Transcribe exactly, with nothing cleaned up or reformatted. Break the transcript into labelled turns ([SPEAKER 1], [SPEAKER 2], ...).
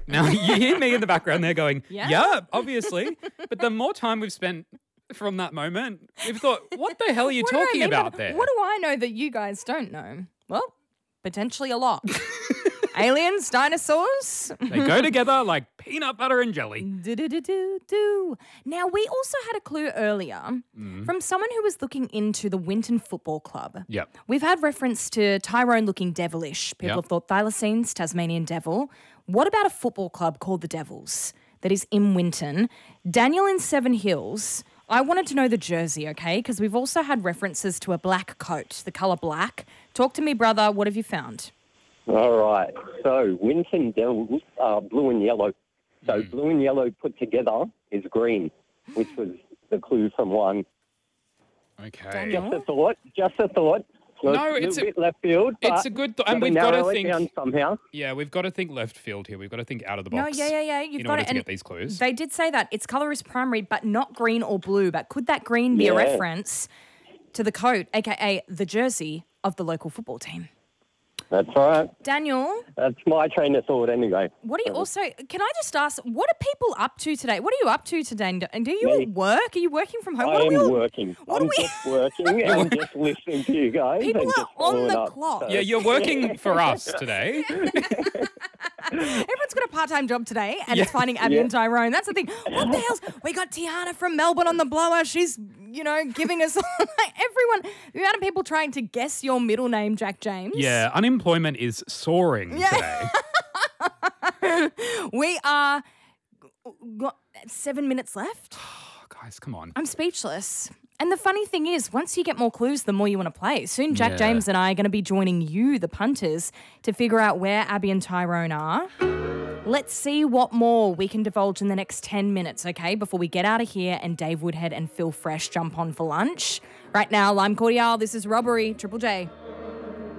[SPEAKER 1] Now, you hear me in the background there going,
[SPEAKER 2] Yeah.
[SPEAKER 1] yeah, obviously. But the more time we've spent from that moment, we've thought, what the hell are you
[SPEAKER 2] What do I
[SPEAKER 1] talking
[SPEAKER 2] mean?
[SPEAKER 1] about
[SPEAKER 2] But
[SPEAKER 1] there?
[SPEAKER 2] What do I know that you guys don't know? Well, potentially a lot. Aliens, dinosaurs.
[SPEAKER 1] They go together like peanut butter and jelly.
[SPEAKER 2] Do-do-do-do-do. Now, we also had a clue earlier from someone who was looking into the Winton Football Club.
[SPEAKER 1] Yep.
[SPEAKER 2] We've had reference to Tyrone looking devilish. People
[SPEAKER 1] Yep.
[SPEAKER 2] have thought thylacines, Tasmanian devil. What about a football club called the Devils that is in Winton? Daniel in Seven Hills. I wanted to know the jersey, okay? Because we've also had references to a black coat, the colour black. Talk to me, brother. What have you found?
[SPEAKER 3] All right. So Winton Devils are blue and yellow. So
[SPEAKER 1] Hmm.
[SPEAKER 3] blue and yellow put together is green, which was the clue from one.
[SPEAKER 1] Okay.
[SPEAKER 2] Daniel?
[SPEAKER 3] Just a thought. Just a thought.
[SPEAKER 1] No,
[SPEAKER 3] a
[SPEAKER 1] it's
[SPEAKER 3] little
[SPEAKER 1] a-
[SPEAKER 3] bit left field.
[SPEAKER 1] it's
[SPEAKER 3] but
[SPEAKER 1] a good th- and
[SPEAKER 3] gotta
[SPEAKER 1] we've gotta
[SPEAKER 3] narrow it
[SPEAKER 1] think-
[SPEAKER 3] down somehow.
[SPEAKER 1] Yeah, we've got to think left field here. We've got to think out of the box.
[SPEAKER 2] No, yeah, yeah, yeah. You've
[SPEAKER 1] in
[SPEAKER 2] got
[SPEAKER 1] order
[SPEAKER 2] it.
[SPEAKER 1] to
[SPEAKER 2] And
[SPEAKER 1] get these clues.
[SPEAKER 2] They did say that its colour is primary, but not green or blue. But could that green be a
[SPEAKER 3] Yeah.
[SPEAKER 2] reference to the coat, aka the jersey of the local football team?
[SPEAKER 3] That's right.
[SPEAKER 2] Daniel,
[SPEAKER 3] That's my train of thought anyway.
[SPEAKER 2] what are you also? Can I just ask, what are people up to today? What are you up to today? And do you
[SPEAKER 3] Me.
[SPEAKER 2] work? Are you working from home?
[SPEAKER 3] I
[SPEAKER 2] What are
[SPEAKER 3] am
[SPEAKER 2] we all-
[SPEAKER 3] working.
[SPEAKER 2] what
[SPEAKER 3] I'm
[SPEAKER 2] are we-
[SPEAKER 3] just working and just listening to you guys.
[SPEAKER 2] People
[SPEAKER 3] and
[SPEAKER 2] are
[SPEAKER 3] just
[SPEAKER 2] on
[SPEAKER 3] following
[SPEAKER 2] the
[SPEAKER 3] up.
[SPEAKER 2] clock.
[SPEAKER 3] So-
[SPEAKER 1] Yeah, you're working for us today.
[SPEAKER 2] Everyone's got a part-time job today, and it's
[SPEAKER 1] Yeah.
[SPEAKER 2] finding Abby
[SPEAKER 3] Yeah.
[SPEAKER 2] and Tyrone. That's the thing. What the hell's... We got Tiana from Melbourne on the blower. She's, you know, giving us... Everyone... The amount of people trying to guess your middle name, Jack James.
[SPEAKER 1] Yeah, unemployment is soaring
[SPEAKER 2] Yeah.
[SPEAKER 1] today.
[SPEAKER 2] We are... Got seven minutes left.
[SPEAKER 1] Oh, guys, come on.
[SPEAKER 2] I'm speechless. And the funny thing is, once you get more clues, the more you want to play. Soon, Jack
[SPEAKER 1] Yeah.
[SPEAKER 2] James and I are going to be joining you, the punters, to figure out where Abby and Tyrone are. Let's see what more we can divulge in the next ten minutes, okay, before we get out of here and Dave Woodhead and Phil Fresh jump on for lunch. Right now, Lime Cordial, this is Robbery, Triple J.